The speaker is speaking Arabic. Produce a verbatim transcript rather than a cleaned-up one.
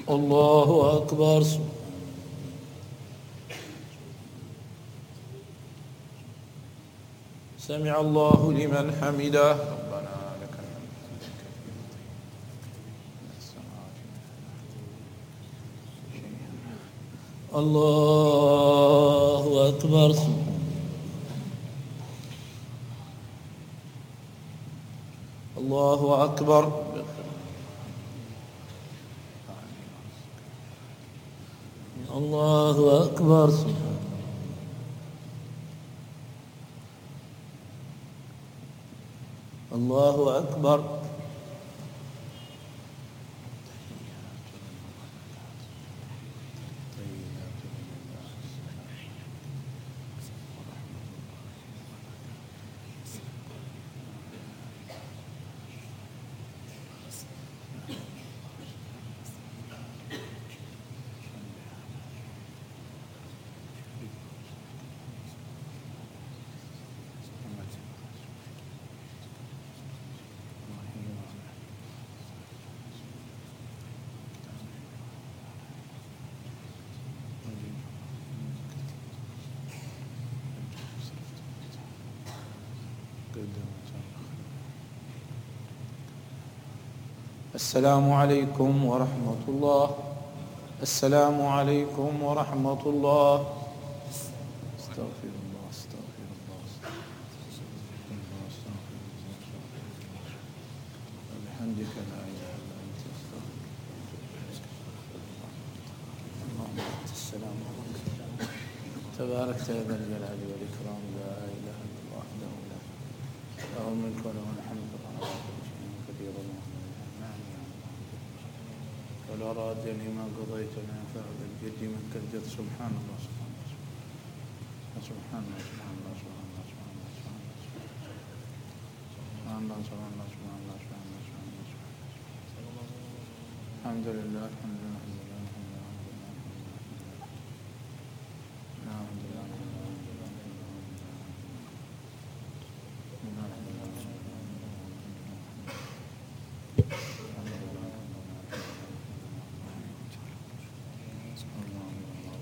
الله أكبر. سمع الله لمن حمده. ربنا لك الحمد. الله أكبر. الله أكبر. الله أكبر. الله أكبر. السلام عليكم ورحمة الله. السلام عليكم ورحمة الله. استغفر الله استغفر الله بحمدك لا إله إلا أنت اللهم أنت السلام عليك تباركت يا ذا الجلال والإكرام لا إله إلا الله وحده لا شريك له الملك وله الحمد وهو على كل شيء قدير. ولا راد لما قضيت لنا فهذا الجد منك الجد. سبحان الله سبحان الله سبحان الله سبحان الله سبحان الله سبحان الله سبحان الله سبحان الله سبحان الله سبحان الله سبحان الله. الحمد لله الحمد لله.